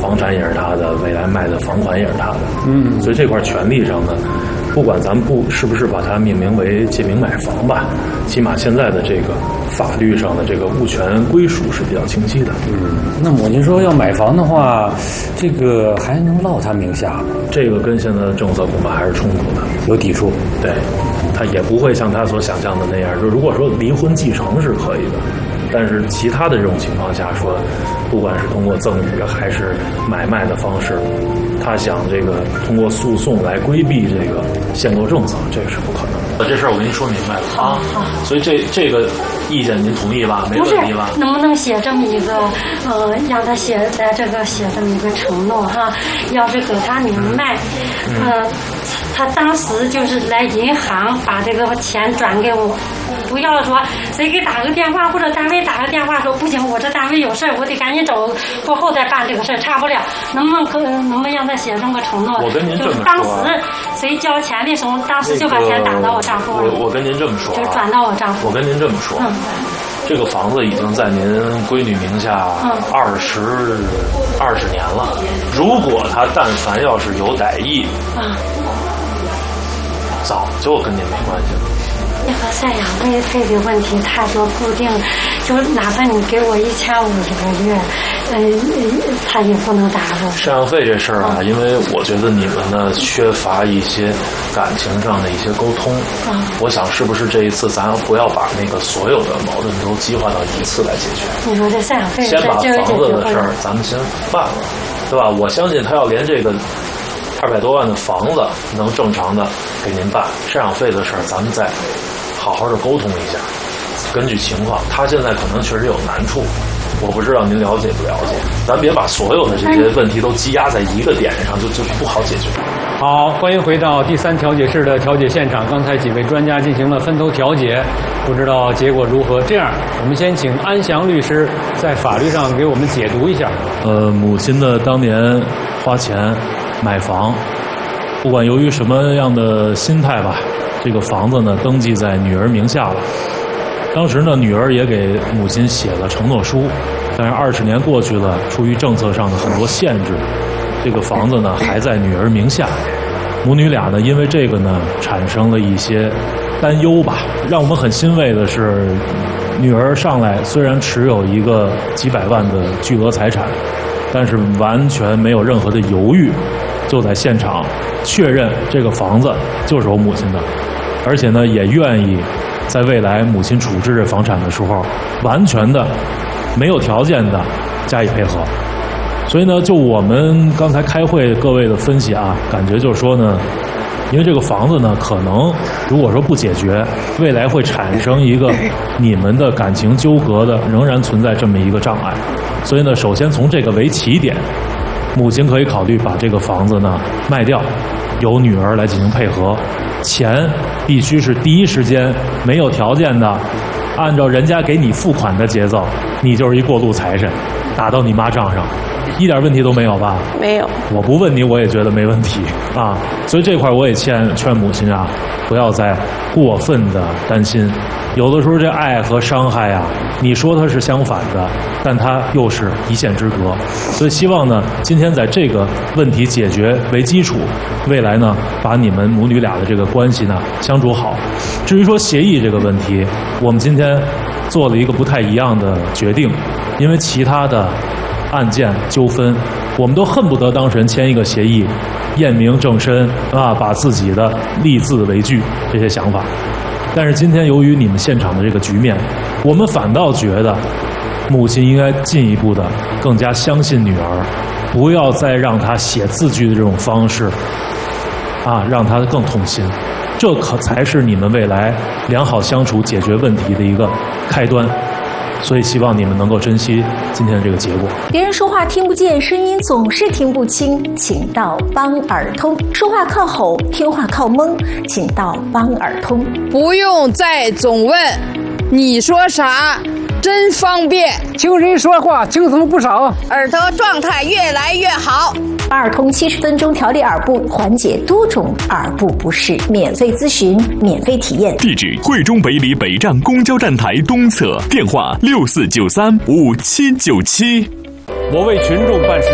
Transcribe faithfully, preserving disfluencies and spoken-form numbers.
房产也是他的，未来卖的房款也是他的。嗯，所以这块权利上呢，不管咱们不是不是把它命名为借名买房吧，起码现在的这个法律上的这个物权归属是比较清晰的。 嗯，那母亲说要买房的话，这个还能落他名下吗？ 这个跟现在的政策恐怕还是冲突的， 有抵触。 对，他也不会像他所想象的那样，就如果说离婚继承是可以的，但是其他的这种情况下说，不管是通过赠与还是买卖的方式，他想这个通过诉讼来规避这个限购政策，这个是不可能的。这事儿我跟您说明白了啊，所以这这个意见您同意吧？没问题吧？ 能不能写这么一个呃，让他写在这个写这么一个承诺哈？要是给他明白，嗯、呃，他当时就是来银行把这个钱转给我。不要说谁给打个电话或者单位打个电话说不行，我这单位有事儿，我得赶紧走，过后再办这个事儿，差不了。能不能可能不能让他写这么个承诺？ 我跟您这么说、啊， 当时谁交钱的时候，当时就把钱打到我账户里。 那个、我我跟您这么说、啊， 就转到我账户。 我跟您这么说，嗯、这个房子已经在您闺女名下二十二十年了。如果他但凡要是有歹意，啊、早就跟您没关系了。 那个赡养费费的问题，他说固定，就哪怕你给我一千五一个月，呃，他也不能打入。 赡养费这事儿啊，因为我觉得你们呢缺乏一些感情上的一些沟通。嗯，我想是不是这一次咱不要把那个所有的矛盾都激化到一次来解决？ 你说这赡养费先把房子的事儿咱们先办了，对吧？我相信他要连这个二百多万的房子能正常的给您办，赡养费的事儿咱们再好好的沟通一下，根据情况，他现在可能确实有难处，我不知道您了解不了解，咱别把所有的这些问题都积压在一个点上，就就不好解决。 好，欢迎回到第三调解室的调解现场。刚才几位专家进行了分头调解，不知道结果如何。这样，我们先请安祥律师在法律上给我们解读一下。 呃，母亲的当年花钱买房，不管由于什么样的心态吧，这个房子呢登记在女儿名下了。当时呢，女儿也给母亲写了承诺书，但是二十年过去了，出于政策上的很多限制，这个房子呢还在女儿名下。母女俩呢因为这个呢产生了一些担忧吧。让我们很欣慰的是，女儿上来虽然持有一个几百万的巨额财产，但是完全没有任何的犹豫，就在现场确认这个房子就是我母亲的，而且呢也愿意在未来母亲处置这房产的时候完全的没有条件的加以配合。所以呢，就我们刚才开会各位的分析啊，感觉就是说呢，因为这个房子呢可能如果说不解决，未来会产生一个你们的感情纠葛的仍然存在这么一个障碍。所以呢，首先从这个为起点，母亲可以考虑把这个房子呢卖掉，由女儿来进行配合，钱必须是第一时间没有条件的，按照人家给你付款的节奏，你就是一过路财神，打到你妈账上，一点问题都没有吧？ 没有。 我不问你，我也觉得没问题啊。所以这块我也劝劝母亲啊，不要再过分的担心。有的时候这爱和伤害啊，你说它是相反的，但它又是一线之隔。所以希望呢，今天在这个问题解决为基础，未来呢，把你们母女俩的这个关系呢相处好。至于说协议这个问题，我们今天做了一个不太一样的决定，因为其他的案件纠纷，我们都恨不得当事人签一个协议，验明正身啊，把自己的立字为据这些想法。但是今天由于你们现场的这个局面，我们反倒觉得母亲应该进一步的更加相信女儿，不要再让她写字据的这种方式啊，让她更痛心。这可才是你们未来良好相处解决问题的一个开端。所以希望你们能够珍惜今天的这个结果。 别人说话听不见，声音总是听不清，请到帮耳通。说话靠吼，听话靠蒙，请到帮耳通。 不用再总问你说啥，真方便。 听人说话轻松不少， 耳朵状态越来越好。 帮耳通七十分钟调理耳部，缓解多种耳部不适，免费咨询，免费体验。 地址：惠中北里北站公交站台东侧，电话六四九三五七九七。 我为群众办事。